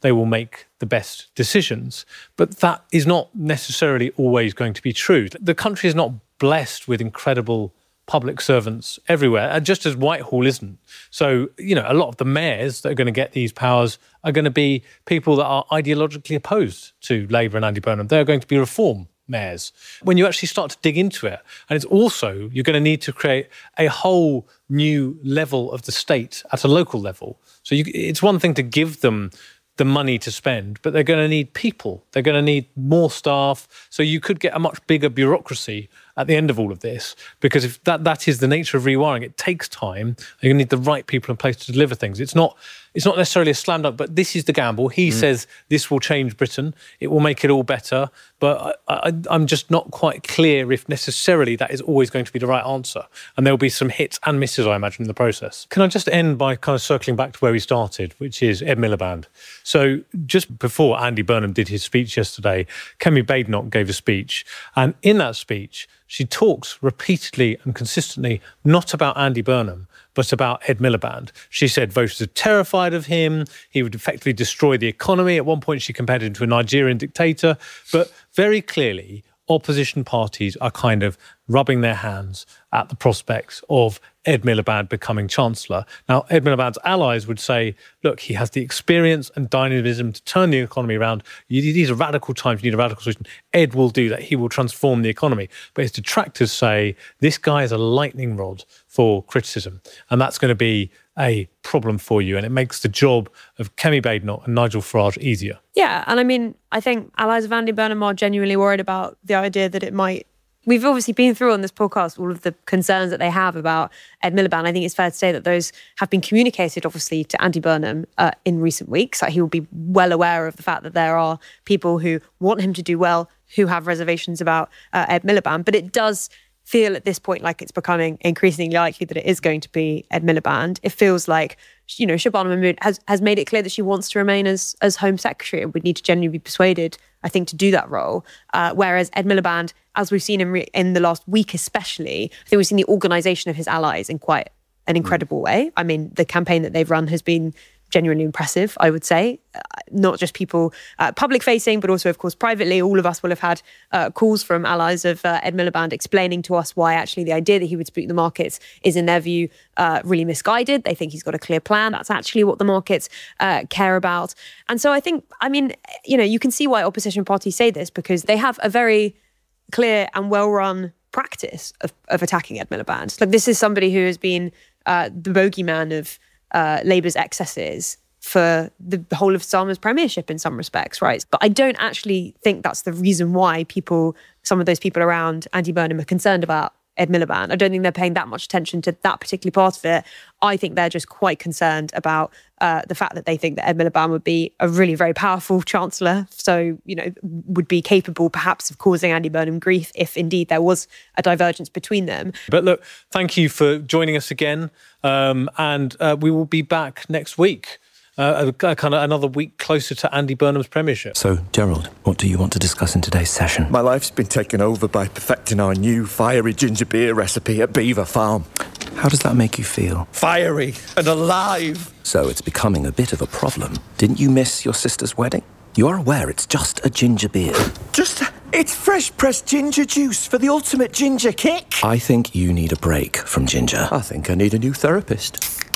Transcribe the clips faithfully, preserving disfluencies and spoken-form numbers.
they will make the best decisions. But that is not necessarily always going to be true. The country is not blessed with incredible public servants everywhere, just as Whitehall isn't. So, you know, a lot of the mayors that are going to get these powers are going to be people that are ideologically opposed to Labour and Andy Burnham. They're going to be reform mayors. When you actually start to dig into it, and it's also, you're going to need to create a whole new level of the state at a local level. So you, it's one thing to give them the money to spend, but they're going to need people. They're going to need more staff. So you could get a much bigger bureaucracy at the end of all of this, because if that, that is the nature of rewiring. It takes time. You're going to need the right people in place to deliver things. It's not it's not necessarily a slam dunk, but this is the gamble. He mm. says this will change Britain. It will make it all better. But I, I, I'm just not quite clear if necessarily that is always going to be the right answer. And there'll be some hits and misses, I imagine, in the process. Can I just end by kind of circling back to where we started, which is Ed Miliband. So just before Andy Burnham did his speech yesterday, Kemi Badenoch gave a speech. And in that speech, she talks repeatedly and consistently not about Andy Burnham, but about Ed Miliband. She said voters are terrified of him. He would effectively destroy the economy. At one point, she compared him to a Nigerian dictator. But very clearly, opposition parties are kind of rubbing their hands at the prospects of Ed Miliband becoming Chancellor. Now, Ed Miliband's allies would say, look, he has the experience and dynamism to turn the economy around. These are radical times. You need a radical solution. Ed will do that. He will transform the economy. But his detractors say, this guy is a lightning rod for criticism. And that's going to be a problem for you. And it makes the job of Kemi Badenoch and Nigel Farage easier. Yeah. And I mean, I think allies of Andy Burnham are genuinely worried about the idea that it might... We've obviously been through on this podcast all of the concerns that they have about Ed Miliband. I think it's fair to say that those have been communicated, obviously, to Andy Burnham uh, in recent weeks. Like, he will be well aware of the fact that there are people who want him to do well, who have reservations about uh, Ed Miliband. But it does feel at this point like it's becoming increasingly likely that it is going to be Ed Miliband. It feels like, you know, Shabana Mahmood has, has made it clear that she wants to remain as, as Home Secretary and would need to genuinely be persuaded, I think, to do that role. Uh, whereas Ed Miliband, as we've seen in, re- in the last week especially, I think we've seen the organisation of his allies in quite an incredible way. I mean, the campaign that they've run has been genuinely impressive, I would say. Uh, not just people uh, public-facing, but also, of course, privately. All of us will have had uh, calls from allies of uh, Ed Miliband explaining to us why actually the idea that he would spook the markets is, in their view, uh, really misguided. They think he's got a clear plan. That's actually what the markets uh, care about. And so I think, I mean, you know, you can see why opposition parties say this, because they have a very clear and well-run practice of, of attacking Ed Miliband. Like, this is somebody who has been uh, the bogeyman of Uh, Labour's excesses for the whole of Starmer's premiership in some respects, right? But I don't actually think that's the reason why people, some of those people around Andy Burnham, are concerned about Ed Miliband. I don't think they're paying that much attention to that particular part of it. I think they're just quite concerned about uh, the fact that they think that Ed Miliband would be a really very powerful chancellor. So, you know, would be capable perhaps of causing Andy Burnham grief if indeed there was a divergence between them. But look, thank you for joining us again. Um, and uh, we will be back next week. Uh, a, a kind of another week closer to Andy Burnham's premiership. So, Gerald, what do you want to discuss in today's session? My life's been taken over by perfecting our new fiery ginger beer recipe at Beaver Farm. How does that make you feel? Fiery and alive. So it's becoming a bit of a problem. Didn't you miss your sister's wedding? You are aware it's just a ginger beer. Just... It's fresh-pressed ginger juice for the ultimate ginger kick. I think you need a break from ginger. I think I need a new therapist.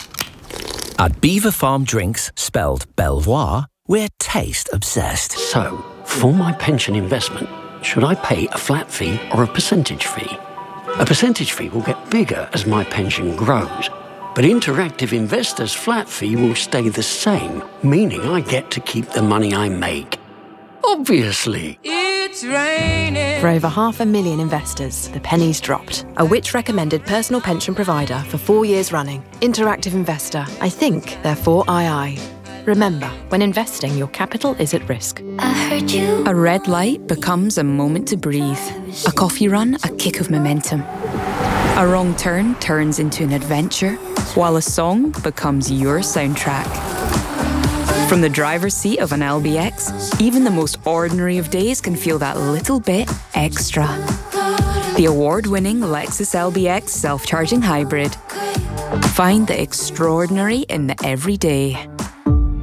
At Beaver Farm Drinks, spelled Belvoir, we're taste obsessed. So, for my pension investment, should I pay a flat fee or a percentage fee? A percentage fee will get bigger as my pension grows, but Interactive Investor's flat fee will stay the same, meaning I get to keep the money I make. Obviously. It's raining. For over half a million investors, the penny's dropped. A Which-recommended personal pension provider for four years running. Interactive Investor. I think, therefore I I. Remember, when investing, your capital is at risk. I heard you. A red light becomes a moment to breathe. A coffee run, a kick of momentum. A wrong turn turns into an adventure, while a song becomes your soundtrack. From the driver's seat of an L B X, even the most ordinary of days can feel that little bit extra. The award-winning Lexus L B X self-charging hybrid. Find the extraordinary in the everyday.